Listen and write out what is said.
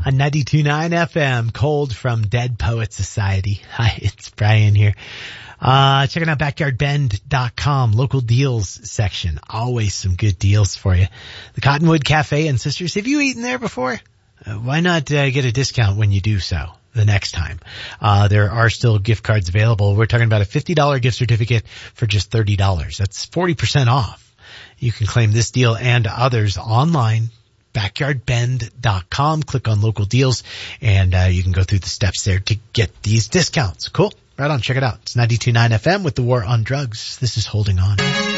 On 92.9 FM, Cold from Dead Poets Society. Hi, it's Brian here. Checking out backyardbend.com, local deals section. Always some good deals for you. The Cottonwood Cafe and Sisters. Have you eaten there before? Why not get a discount when you do so the next time? There are still gift cards available. We're talking about a $50 gift certificate for just $30. That's 40% off. You can claim this deal and others online. Backyardbend.com. Click on local deals and you can go through the steps there to get these discounts. Cool. Right on. Check it out. It's 92.9 FM with the War on Drugs. This is Holding On.